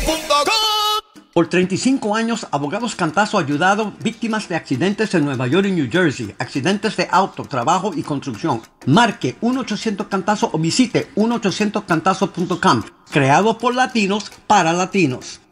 Por 35 años, Abogados Cantazo ha ayudado víctimas de accidentes en Nueva York y New Jersey, accidentes de auto, trabajo y construcción. Marque 1-800-CANTAZO o visite 1-800-CANTAZO.com. Creado por latinos para latinos.